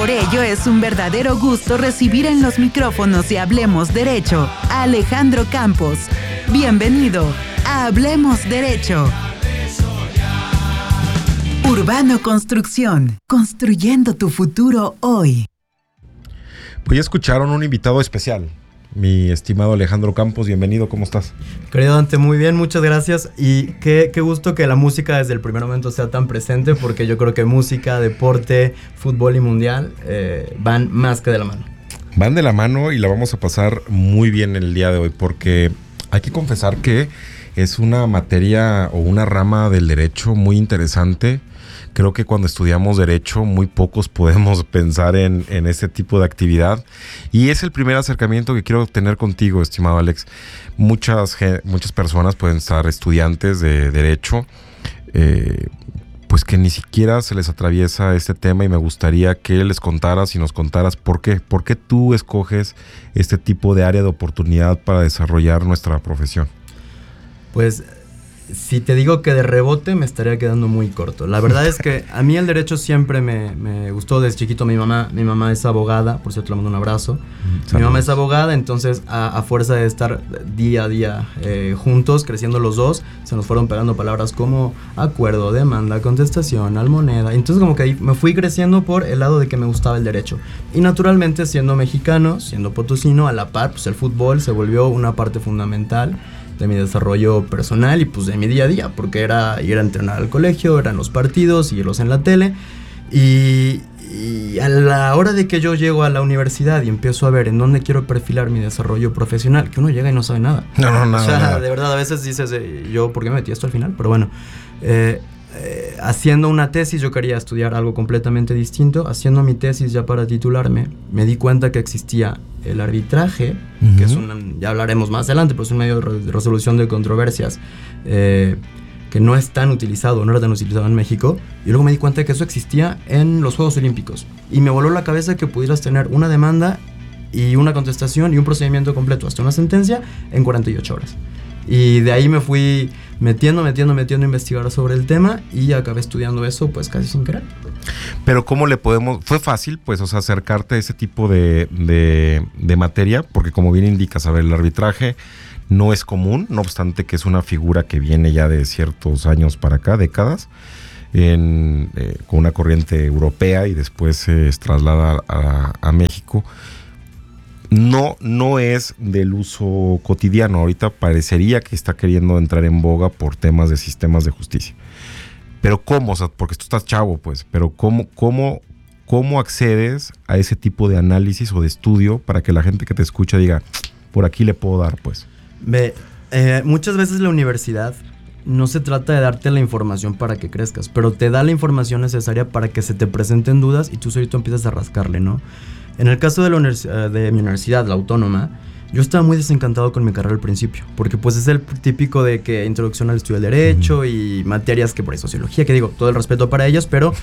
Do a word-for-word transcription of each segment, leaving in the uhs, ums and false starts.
Por ello es un verdadero gusto recibir en los micrófonos de Hablemos Derecho a Alejandro Campos. Bienvenido a Hablemos Derecho. Urbano Construcción, construyendo tu futuro hoy. Pues ya escucharon un invitado especial, mi estimado Alejandro Campos. Bienvenido, ¿cómo estás? Querido Dante, muy bien, muchas gracias. Y qué, qué gusto que la música desde el primer momento sea tan presente, porque yo creo que música, deporte, fútbol y mundial eh, van más que de la mano. Van de la mano y la vamos a pasar muy bien el día de hoy, porque hay que confesar que es una materia o una rama del derecho muy interesante. Creo que cuando estudiamos derecho muy pocos podemos pensar en, en este tipo de actividad, y es el primer acercamiento que quiero tener contigo, estimado Alex. Muchas, muchas personas pueden estar estudiantes de derecho, eh, pues que ni siquiera se les atraviesa este tema, y me gustaría que les contaras y nos contaras por qué, por qué tú escoges este tipo de área de oportunidad para desarrollar nuestra profesión. Pues si te digo que de rebote me estaría quedando muy corto. La verdad es que a mí el derecho siempre me, me gustó desde chiquito. Mi mamá, mi mamá es abogada, por cierto le mando un abrazo. Saludos. Mi mamá es abogada, entonces a, a fuerza de estar día a día eh, juntos, creciendo los dos, se nos fueron pegando palabras como acuerdo, demanda, contestación, almoneda. Entonces como que ahí me fui creciendo por el lado de que me gustaba el derecho. Y naturalmente, siendo mexicano, siendo potosino, a la par, pues el fútbol se volvió una parte fundamental de mi desarrollo personal y pues de mi día a día, porque era ir a entrenar al colegio, eran los partidos, seguirlos en la tele, y, y a la hora de que yo llego a la universidad y empiezo a ver en dónde quiero perfilar mi desarrollo profesional, que uno llega y no sabe nada. No, no, no. O sea, nada. De verdad, a veces dices, eh, yo, ¿por qué me metí esto al final? Pero bueno, eh, eh, haciendo una tesis, yo quería estudiar algo completamente distinto. Haciendo mi tesis ya para titularme, me di cuenta que existía el arbitraje, uh-huh. que es un, ya hablaremos más adelante, pero es un medio de, re, de resolución de controversias eh, que no es tan utilizado, no era tan utilizado en México. Y luego me di cuenta que eso existía en los Juegos Olímpicos. Y me voló la cabeza que pudieras tener una demanda y una contestación y un procedimiento completo, hasta una sentencia, en cuarenta y ocho horas. Y de ahí me fui metiendo, metiendo, metiendo a investigar sobre el tema, y acabé estudiando eso pues casi sin querer. Pero ¿cómo le podemos...? ¿Fue fácil pues o sea, acercarte a ese tipo de, de, de materia? Porque como bien indicas, a ver, el arbitraje no es común, no obstante que es una figura que viene ya de ciertos años para acá, décadas, en, eh, con una corriente europea, y después se eh, traslada a, a México. No, no es del uso cotidiano. Ahorita parecería que está queriendo entrar en boga por temas de sistemas de justicia. Pero ¿cómo? O sea, porque tú estás chavo, pues. Pero ¿cómo, cómo, cómo accedes a ese tipo de análisis o de estudio para que la gente que te escucha diga, por aquí le puedo dar, pues? Ve, eh, muchas veces la universidad no se trata de darte la información para que crezcas, pero te da la información necesaria para que se te presenten dudas y tú solito empiezas a rascarle, ¿no? En el caso de, la univers- de mi universidad, la autónoma, yo estaba muy desencantado con mi carrera al principio, porque pues es el típico de que introducción al estudio del derecho uh-huh. y materias que por ahí sociología, que digo, todo el respeto para ellas, pero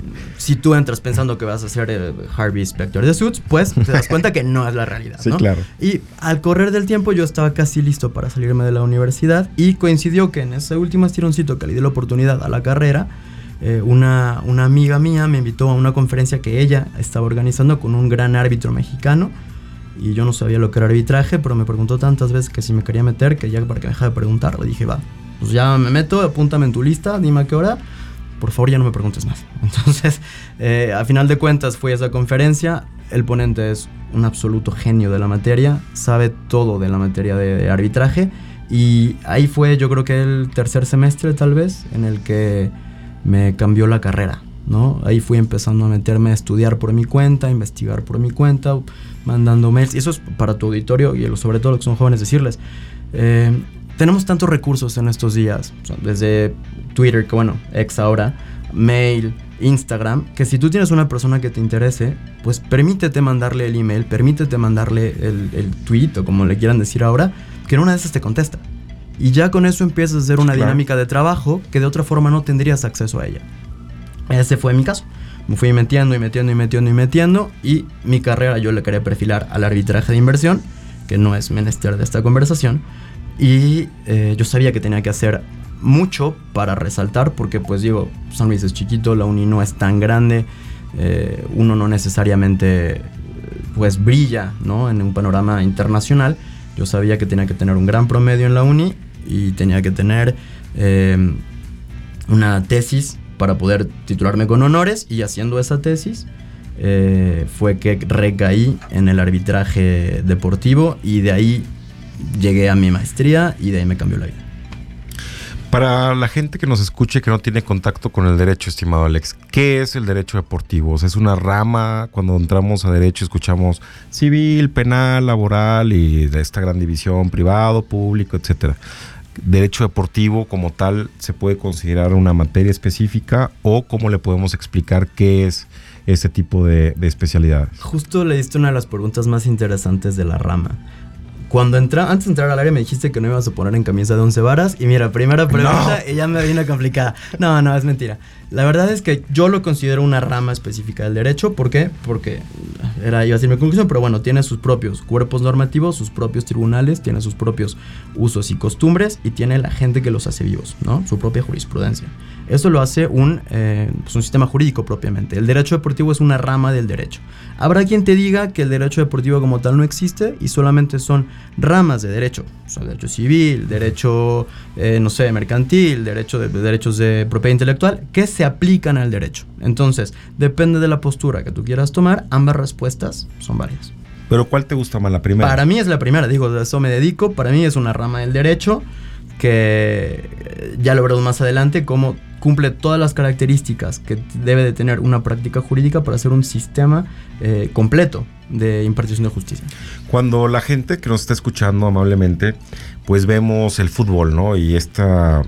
si tú entras pensando que vas a ser el Harvey Specter de Suits, pues te das cuenta que no es la realidad, sí, ¿no? Claro. Y al correr del tiempo yo estaba casi listo para salirme de la universidad, y coincidió que en ese último estironcito que le di la oportunidad a la carrera, Eh, una, una amiga mía me invitó a una conferencia que ella estaba organizando con un gran árbitro mexicano, y yo no sabía lo que era arbitraje, pero me preguntó tantas veces que si me quería meter, que ya para que me dejara de preguntar, le dije, va, pues ya me meto, apúntame en tu lista, dime a qué hora, por favor ya no me preguntes más. Entonces, eh, a final de cuentas fui a esa conferencia. El ponente es un absoluto genio de la materia, sabe todo de la materia de, de arbitraje, y ahí fue, yo creo que el tercer semestre tal vez, en el que me cambió la carrera, ¿no? Ahí fui empezando a meterme a estudiar por mi cuenta, a investigar por mi cuenta, mandando mails. Y eso es para tu auditorio y sobre todo los que son jóvenes, decirles, eh, tenemos tantos recursos en estos días, o sea, desde Twitter, que bueno, ex ahora, mail, Instagram, que si tú tienes una persona que te interese, pues permítete mandarle el email, permítete mandarle el, el tweet, o como le quieran decir ahora, que en una de esas te contesta. Y ya con eso empiezas a hacer una claro. dinámica de trabajo que de otra forma no tendrías acceso a ella. Ese fue mi caso. Me fui metiendo y metiendo y metiendo y metiendo, y mi carrera yo le quería perfilar al arbitraje de inversión, que no es menester de esta conversación, y eh, yo sabía que tenía que hacer mucho para resaltar, porque pues digo, San Luis es chiquito, la uni no es tan grande, eh, uno no necesariamente pues brilla, ¿no?, en un panorama internacional. Yo sabía que tenía que tener un gran promedio en la uni y tenía que tener eh, una tesis para poder titularme con honores, y haciendo esa tesis eh, fue que recaí en el arbitraje deportivo, y de ahí llegué a mi maestría y de ahí me cambió la vida. Para la gente que nos escuche que no tiene contacto con el derecho, estimado Alex, ¿qué es el derecho deportivo? O sea, es una rama. Cuando entramos a derecho escuchamos civil, penal, laboral y de esta gran división, privado, público, etcétera. ¿Derecho deportivo como tal se puede considerar una materia específica, o cómo le podemos explicar qué es este tipo de, de especialidades? Justo le diste una de las preguntas más interesantes de la rama. Cuando entra, antes de entrar al área me dijiste que no ibas a poner en camisa de once varas, y mira, primera pregunta no. Y ya me vino complicada. No, no, es mentira. La verdad es que yo lo considero una rama específica del derecho. ¿Por qué? Porque era, iba a decir mi conclusión, pero bueno, tiene sus propios cuerpos normativos, sus propios tribunales, tiene sus propios usos y costumbres, y tiene la gente que los hace vivos, ¿no? Su propia jurisprudencia. Eso lo hace un, eh, pues un sistema jurídico propiamente. El derecho deportivo es una rama del derecho. Habrá quien te diga que el derecho deportivo como tal no existe y solamente son ramas de derecho. O sea, derecho civil, derecho, eh, no sé, mercantil, derecho de, de derechos de propiedad intelectual, que se aplican al derecho. Entonces, depende de la postura que tú quieras tomar, ambas respuestas son válidas. ¿Pero cuál te gusta más, la primera? Para mí es la primera, digo, de eso me dedico. Para mí es una rama del derecho que ya lo veremos más adelante, cómo cumple todas las características que debe de tener una práctica jurídica para ser un sistema eh, completo de impartición de justicia. Cuando la gente que nos está escuchando amablemente, pues vemos el fútbol, ¿no? Y este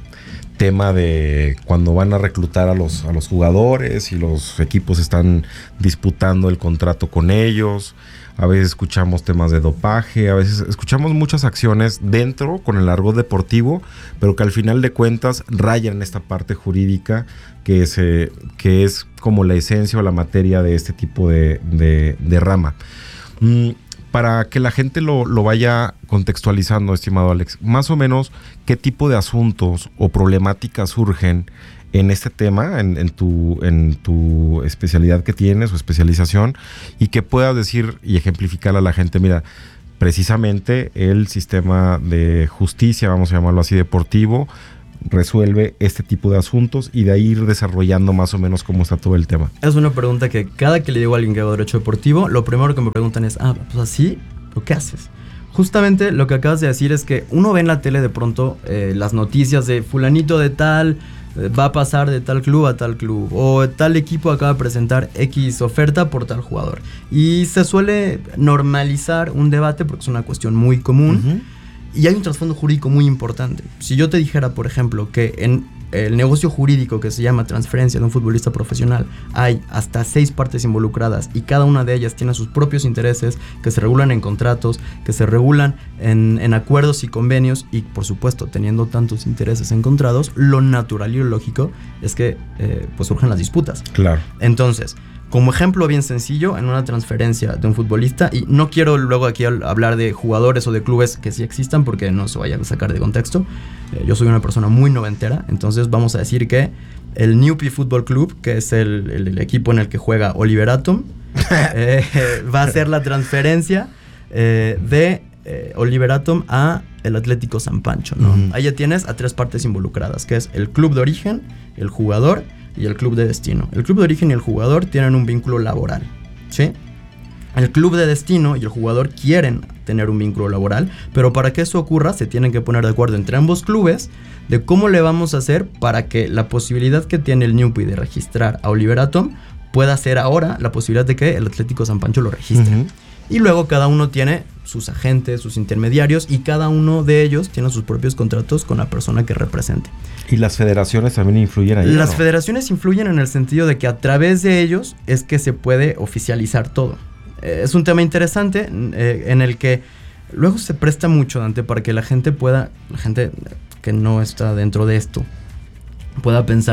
tema de cuando van a reclutar a los, a los jugadores y los equipos están disputando el contrato con ellos. A veces escuchamos temas de dopaje, a veces escuchamos muchas acciones dentro con el argot deportivo, pero que al final de cuentas rayan en esta parte jurídica que, se, que es como la esencia o la materia de este tipo de, de, de rama. Mm, para que la gente lo, lo vaya contextualizando, estimado Alex, más o menos, ¿qué tipo de asuntos o problemáticas surgen en este tema, en, en, tu, en tu especialidad que tienes o especialización, y que puedas decir y ejemplificar a la gente? Mira, precisamente el sistema de justicia, vamos a llamarlo así, deportivo, resuelve este tipo de asuntos, y de ahí ir desarrollando más o menos cómo está todo el tema. Es una pregunta que cada que le digo a alguien que hago derecho deportivo, lo primero que me preguntan es, ah, pues así, ¿pero qué haces? Justamente lo que acabas de decir es que uno ve en la tele de pronto eh, las noticias de fulanito de tal va a pasar de tal club a tal club, o tal equipo acaba de presentar X oferta por tal jugador, y se suele normalizar un debate porque es una cuestión muy común. Uh-huh. Y hay un trasfondo jurídico muy importante. Si yo te dijera, por ejemplo, que en el negocio jurídico que se llama transferencia de un futbolista profesional hay hasta seis partes involucradas, y cada una de ellas tiene sus propios intereses que se regulan en contratos, que se regulan en, en acuerdos y convenios, y por supuesto teniendo tantos intereses encontrados, lo natural y lo lógico es que eh, pues surjan las disputas. Claro. Entonces, como ejemplo bien sencillo, en una transferencia de un futbolista, y no quiero luego aquí hablar de jugadores o de clubes que sí existan porque no se vayan a sacar de contexto, eh, yo soy una persona muy noventera, entonces vamos a decir que el Newpie Football Club, que es el, el, el equipo en el que juega Oliver Atom, eh, va a hacer la transferencia eh, de eh, Oliver Atom a el Atlético San Pancho, ¿no? Uh-huh. Ahí ya tienes a tres partes involucradas, que es el club de origen, el jugador y el club de destino. El club de origen y el jugador tienen un vínculo laboral, ¿sí? El club de destino y el jugador quieren tener un vínculo laboral, pero para que eso ocurra se tienen que poner de acuerdo entre ambos clubes de cómo le vamos a hacer para que la posibilidad que tiene el Newpie de registrar a Oliver Atom pueda ser ahora la posibilidad de que el Atlético San Pancho lo registre. Uh-huh. Y luego cada uno tiene sus agentes, sus intermediarios, y cada uno de ellos tiene sus propios contratos con la persona que represente. ¿Y las federaciones también influyen ahí? Las ¿no? federaciones influyen en el sentido de que a través de ellos es que se puede oficializar todo. Eh, es un tema interesante eh, en el que luego se presta mucho, Dante, para que la gente pueda, la gente que no está dentro de esto, pueda pensar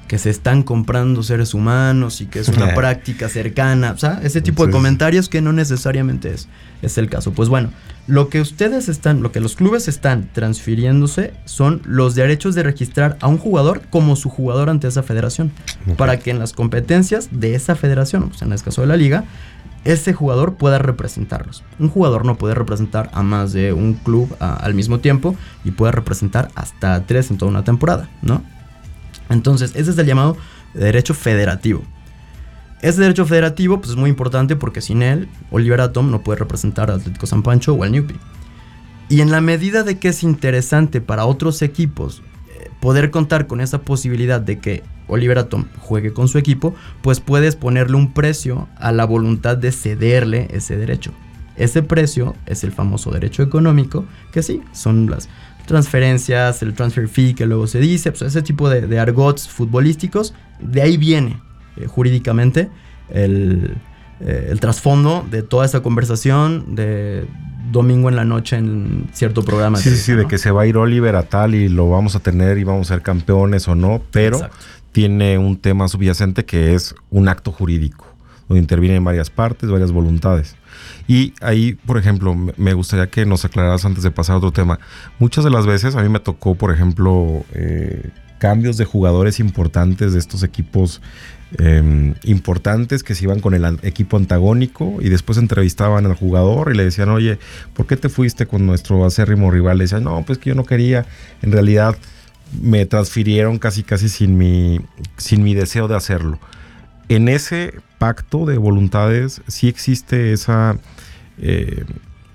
que se están comprando seres humanos y que es una práctica cercana, o sea, ese tipo de comentarios que no necesariamente es, es el caso. Pues bueno, lo que ustedes están, lo que los clubes están transfiriéndose son los derechos de registrar a un jugador como su jugador ante esa federación, okay, para que en las competencias de esa federación, pues en el caso de la liga, ese jugador pueda representarlos. Un jugador no puede representar a más de un club a, al mismo tiempo y puede representar hasta tres en toda una temporada, ¿no? Entonces, ese es el llamado derecho federativo. Ese derecho federativo pues, es muy importante porque sin él, Oliver Atom no puede representar al Atlético San Pancho o al Newpi. Y en la medida de que es interesante para otros equipos eh, poder contar con esa posibilidad de que Oliver Atom juegue con su equipo, pues puedes ponerle un precio a la voluntad de cederle ese derecho. Ese precio es el famoso derecho económico, que sí, son las transferencias, el transfer fee que luego se dice, pues ese tipo de, de argots futbolísticos, de ahí viene eh, jurídicamente el, eh, el trasfondo de toda esa conversación de domingo en la noche en cierto programa. Sí, sí, sí, ¿no? De que se va a ir Oliver a tal y lo vamos a tener y vamos a ser campeones o no, pero exacto, tiene un tema subyacente que es un acto jurídico, donde intervienen varias partes, varias voluntades. Y ahí, por ejemplo, me gustaría que nos aclararas antes de pasar a otro tema. Muchas de las veces a mí me tocó, por ejemplo, eh, cambios de jugadores importantes de estos equipos eh, importantes que se iban con el an- equipo antagónico y después entrevistaban al jugador y le decían, oye, ¿por qué te fuiste con nuestro acérrimo rival? Le decían, no, pues que yo no quería. En realidad me transfirieron casi casi sin mi, sin mi deseo de hacerlo. En ese pacto de voluntades sí existe esa... Eh,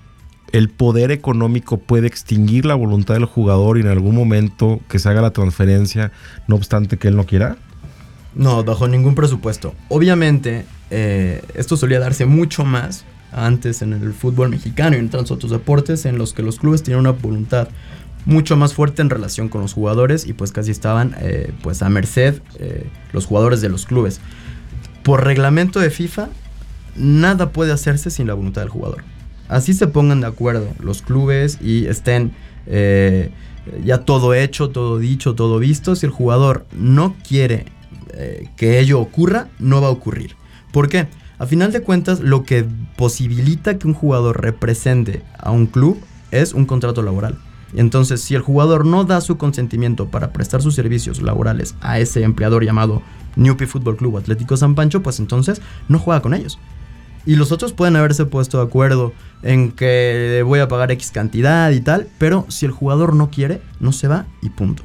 el poder económico puede extinguir la voluntad del jugador y en algún momento que se haga la transferencia, no obstante que él no quiera. No, bajo ningún presupuesto. Obviamente, eh, esto solía darse mucho más antes en el fútbol mexicano y en tantos otros deportes en los que los clubes tenían una voluntad mucho más fuerte en relación con los jugadores y pues casi estaban eh, pues a merced eh, los jugadores de los clubes. Por reglamento de FIFA, nada puede hacerse sin la voluntad del jugador. Así se pongan de acuerdo los clubes y estén eh, ya todo hecho, todo dicho, todo visto. Si el jugador no quiere eh, que ello ocurra, no va a ocurrir. ¿Por qué? A final de cuentas, lo que posibilita que un jugador represente a un club es un contrato laboral. Entonces, si el jugador no da su consentimiento para prestar sus servicios laborales a ese empleador llamado Newpi Fútbol Club Atlético San Pancho, pues entonces no juega con ellos. Y los otros pueden haberse puesto de acuerdo en que voy a pagar X cantidad y tal, pero si el jugador no quiere, no se va y punto.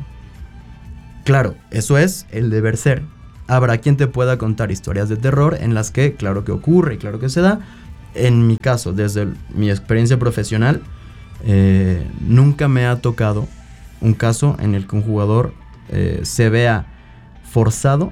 Claro, eso es el deber ser. Habrá quien te pueda contar historias de terror en las que claro que ocurre y claro que se da. En mi caso, desde mi experiencia profesional, eh, nunca me ha tocado un caso en el que un jugador eh, se vea forzado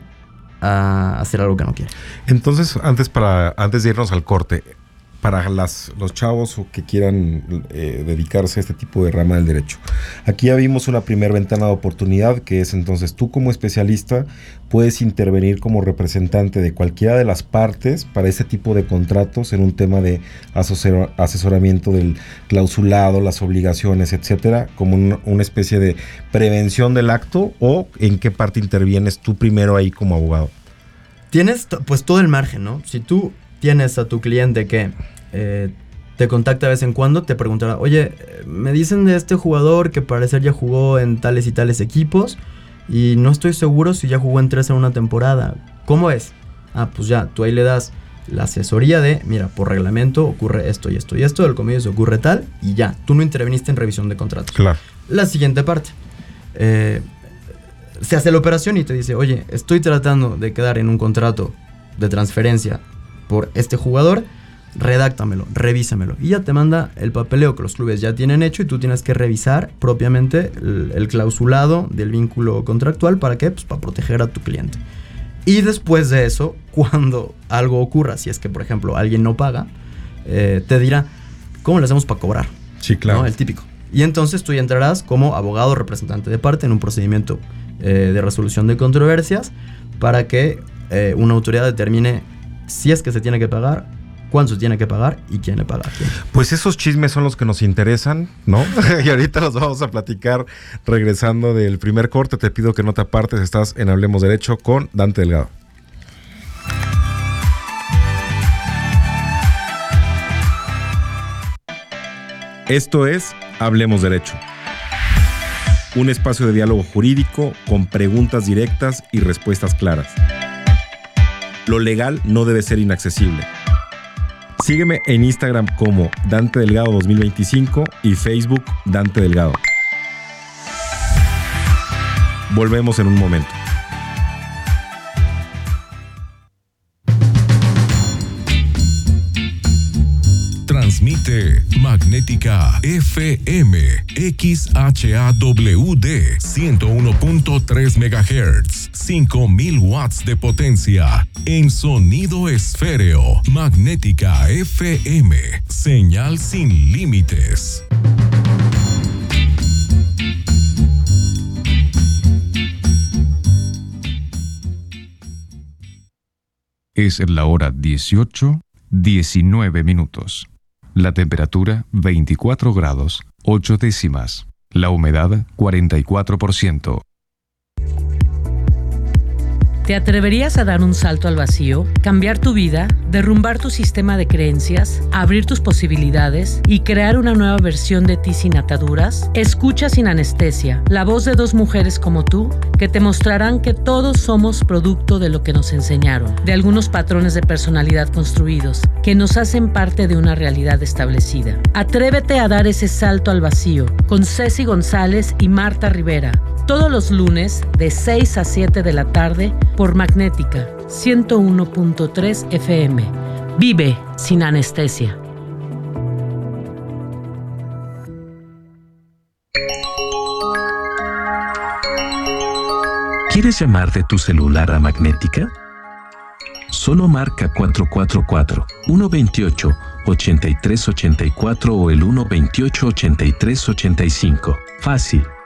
a hacer algo que no quiere. Entonces, antes para antes de irnos al corte, para las, los chavos que quieran eh, dedicarse a este tipo de rama del derecho, aquí ya vimos una primera ventana de oportunidad, que es entonces tú como especialista puedes intervenir como representante de cualquiera de las partes para ese tipo de contratos en un tema de asesor, asesoramiento del clausulado, las obligaciones, etcétera, como un, una especie de prevención del acto. ¿O en qué parte intervienes tú primero ahí como abogado? Tienes pues todo el margen, ¿no? Si tú tienes a tu cliente que eh, te contacta de vez en cuando, te preguntará, oye, me dicen de este jugador que parecer ya jugó en tales y tales equipos y no estoy seguro si ya jugó en tres en una temporada. ¿Cómo es? Ah, pues ya, tú ahí le das la asesoría de, mira, por reglamento ocurre esto y esto y esto, del convenio se ocurre tal, y ya, tú no interveniste en revisión de contratos. Claro. La siguiente parte. Eh, se hace la operación y te dice, oye, estoy tratando de quedar en un contrato de transferencia por este jugador, redáctamelo, revísamelo. Y ya te manda el papeleo que los clubes ya tienen hecho y tú tienes que revisar propiamente el, el clausulado del vínculo contractual. ¿Para qué? Pues para proteger a tu cliente. Y después de eso, cuando algo ocurra, si es que, por ejemplo, alguien no paga, eh, te dirá, ¿cómo le hacemos para cobrar? Sí, claro. ¿No? El típico. Y entonces tú ya entrarás como abogado representante de parte en un procedimiento eh, de resolución de controversias para que eh, una autoridad determine si es que se tiene que pagar cuánto se tiene que pagar y quién le paga a quién. Pues esos chismes son los que nos interesan, ¿no? Y ahorita los vamos a platicar regresando del primer corte. Te pido que no te apartes, estás en Hablemos Derecho con Dante Delgado. Esto es Hablemos Derecho, un espacio de diálogo jurídico con preguntas directas y respuestas claras. Lo legal no debe ser inaccesible. Sígueme en Instagram como Dante Delgado dos mil veinticinco y Facebook Dante Delgado. Volvemos en un momento. Transmite Magnética F M X H A W D ciento uno punto tres megahertz, cinco mil watts de potencia en sonido esféreo. Magnética F M, señal sin límites. Es la hora dieciocho, diecinueve minutos. La temperatura veinticuatro grados, ocho décimas. La humedad cuarenta y cuatro por ciento. ¿Te atreverías a dar un salto al vacío, cambiar tu vida, derrumbar tu sistema de creencias, abrir tus posibilidades y crear una nueva versión de ti sin ataduras? Escucha Sin Anestesia, la voz de dos mujeres como tú que te mostrarán que todos somos producto de lo que nos enseñaron, de algunos patrones de personalidad construidos que nos hacen parte de una realidad establecida. Atrévete a dar ese salto al vacío con Ceci González y Marta Rivera. Todos los lunes de seis a siete de la tarde por Magnética ciento uno punto tres F M. Vive sin anestesia. ¿Quieres llamar de tu celular a Magnética? Solo marca cuatro cuatro cuatro, uno dos ocho, ocho tres ocho cuatro o el uno dos ocho, ocho tres ocho cinco. Fácil.